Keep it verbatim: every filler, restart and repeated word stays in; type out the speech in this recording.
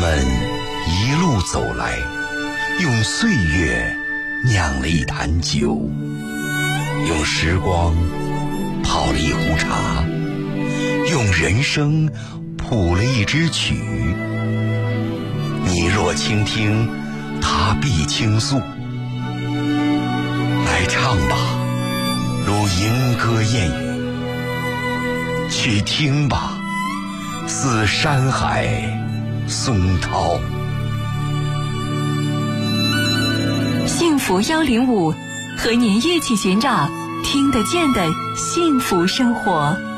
们一路走来，用岁月酿了一坛酒，用时光泡了一壶茶，用人生谱了一支曲。你若倾听，他必倾诉。来唱吧，如莺歌燕语；去听吧，似山海松涛。 幸福幺零五，和您一起寻找听得见的幸福生活。